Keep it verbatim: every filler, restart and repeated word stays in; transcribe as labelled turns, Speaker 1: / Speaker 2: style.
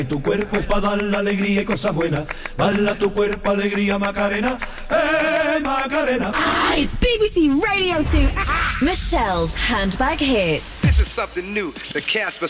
Speaker 1: Tu cuerpo es para dar la alegría y cosas buenas. Dale a tu cuerpo alegría, Macarena. ¡Eh, Macarena!
Speaker 2: It's B B C Radio two. Michelle's Handbag Hits.
Speaker 3: This is something new. The Casper